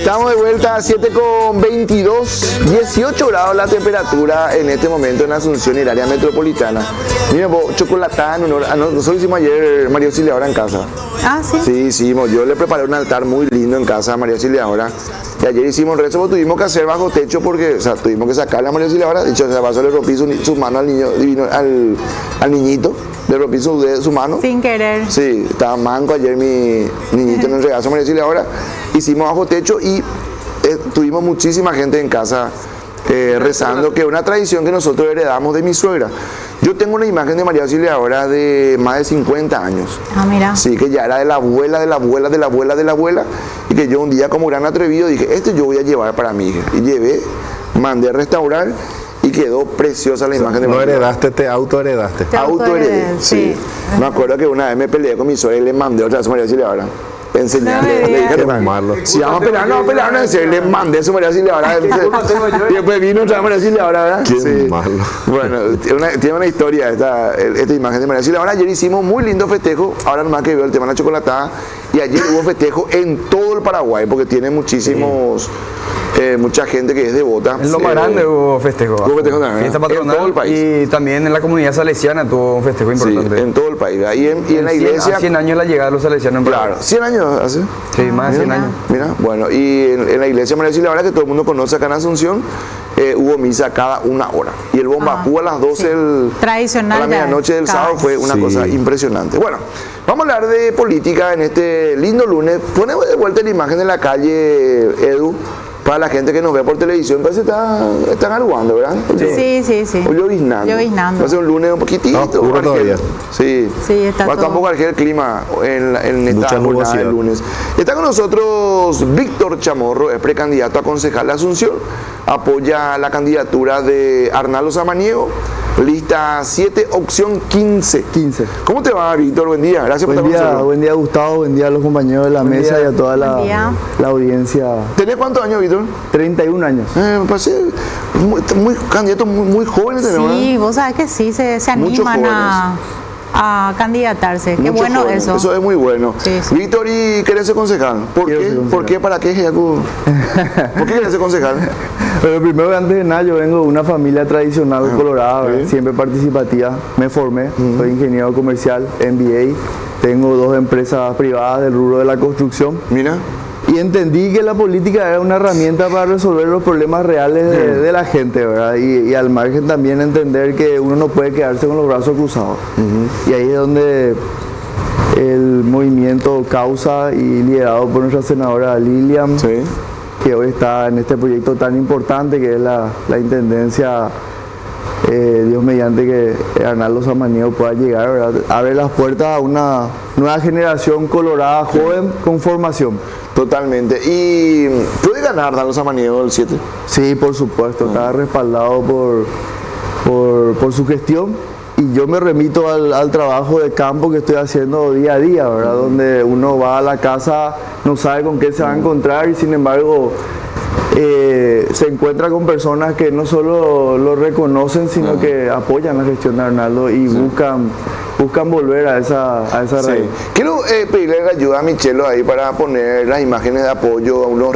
Estamos de vuelta a 7:22, 18 grados la temperatura en este momento en Asunción y el área metropolitana. Miren, chocolatada en honor a nosotros hicimos ayer María Auxiliadora en casa. Ah, sí. Sí, hicimos. Yo le preparé un altar muy lindo en casa a María Auxiliadora. Y ayer hicimos el rezo, porque tuvimos que hacer bajo techo porque, o sea, tuvimos que sacarle a María Auxiliadora. De hecho, se pasó, le rompí su mano al niño, al niñito. Le rompí su mano. Sin querer. Sí, estaba manco ayer mi niñito en el regazo a María Auxiliadora. Hicimos bajo techo y tuvimos muchísima gente en casa rezando, que es una tradición que nosotros heredamos de mi suegra. Yo tengo una imagen de María Auxiliadora de más de 50 años. Ah, mira. Sí, que ya era de la abuela, de la abuela, de la abuela, de la abuela. Y que yo un día como gran atrevido dije, yo voy a llevar para mi hija. Y llevé, mandé a restaurar y quedó preciosa la imagen de María. No heredaste, te autoheredaste. Te Autoheredé, sí. sí. Me acuerdo que una vez me peleé con mi suegra y le mandé otra vez a María Auxiliadora. Enseñarle, No, le dije, Qué malo. si vamos a pelear, no pelear, no, en serio, le mandé su María Auxiliadora. Y después vino otra María Auxiliadora, ¿verdad? Qué malo. Bueno, tiene una historia esta imagen de María Auxiliadora. Ayer hicimos muy lindo festejo, ahora nomás que veo el tema de la chocolatada, y ayer hubo festejo en todo el Paraguay, porque tiene muchísimos, mucha gente que es devota. En Loma Grande hubo festejo. Hubo festejo también, Fiesta patronal, en todo el país. y también en la comunidad salesiana tuvo un festejo Sí, importante. en todo el país, ¿verdad? Y en la 100 iglesia. a 100 años la llegada de los salesianos en Paraguay. Claro, 100 años hace. Sí, más de 100 Mira. años. Mira, bueno, y en la iglesia María Auxiliadora, que todo el mundo conoce acá en Asunción, hubo misa cada una hora. Y el bombajú a las 12 sí. Tradicional a la ya, medianoche del cada sábado año. fue una Sí. cosa impresionante. Bueno, vamos a hablar de política en este lindo lunes. Ponemos de vuelta la imagen de la calle, Edu, para la gente que nos ve por televisión. Parece que están aguando, ¿verdad? Sí. O lloviznando. Lloviznando. Va a ser un lunes un poquitito. Está oscuro Argel. todavía. Sí. Sí, está Va a estar un todo. poco argel el clima en esta Mucha jornada nubosidad. del lunes. Está con nosotros Víctor Chamorro, es precandidato a concejal de Asunción. Apoya la candidatura de Arnaldo Samaniego. Lista 7, opción 15. 15. ¿Cómo te va, Víctor? Buen día. Gracias por estar con nosotros. Buen día Gustavo, buen día a los compañeros de la Buen mesa día. y a toda Buen día. la audiencia. ¿Tenés cuántos años, Víctor? 31 años. Me parece muy candidato muy joven. Sí, vos sabés que sí, se Muchos animan a candidatarse. Qué Muchos bueno jóvenes. eso. Eso es muy bueno. Sí. Víctor, ¿y querés ser concejal? ¿Por Quiero qué? ser concejal. ¿Por qué? ¿Para qué, Jacob? ¿Por qué querés ser concejal? Pero primero, antes de nada, yo vengo de una familia tradicional colorada, ¿verdad? sí. Siempre participativa. Me formé, soy ingeniero comercial, MBA. Tengo 2 empresas privadas del rubro de la construcción. Mira. Y entendí que la política era una herramienta para resolver los problemas reales de la gente, ¿verdad? Y al margen también entender que uno no puede quedarse con los brazos cruzados. Y ahí es donde el movimiento Causa, y liderado por nuestra senadora Lilian, Sí. que hoy está en este proyecto tan importante que es la intendencia, Dios mediante que Arnaldo Samaniego pueda llegar, ¿verdad? Abre las puertas a una nueva generación colorada, joven, con formación. Totalmente. ¿Y puede ganar Arnaldo Samaniego el 7? Sí, por supuesto, está respaldado por su gestión, y yo me remito al trabajo de campo que estoy haciendo día a día, ¿verdad? Donde uno va a la casa, no sabe con qué se va a encontrar, y sin embargo se encuentra con personas que no solo lo reconocen, sino que apoyan la gestión de Arnaldo y buscan volver a esa Sí. raíz. Quiero pedirle la ayuda a Michelo ahí para poner las imágenes de apoyo a unos